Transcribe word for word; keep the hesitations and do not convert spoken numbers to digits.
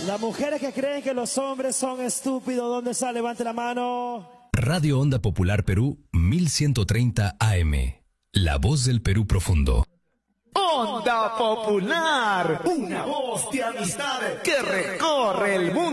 Las mujeres que creen que los hombres son estúpidos, ¿dónde está? Levante la mano. Radio Onda Popular Perú, mil ciento treinta A M. La voz del Perú profundo. Onda Popular, una voz de amistad que recorre el mundo.